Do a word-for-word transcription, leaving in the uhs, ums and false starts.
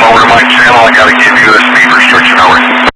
over to my channel. I gotta give you a speed restriction over.